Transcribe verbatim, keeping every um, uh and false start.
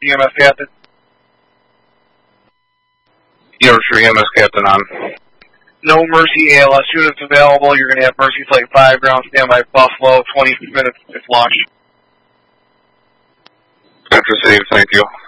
E M S Captain. Yorkshire E M S Captain on. No Mercy A L S units available. You're going to have Mercy Flight five, ground standby Buffalo, twenty minutes if launched. Received, thank you.